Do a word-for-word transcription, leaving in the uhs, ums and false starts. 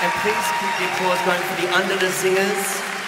And please keep the applause going for the Under the Zingers.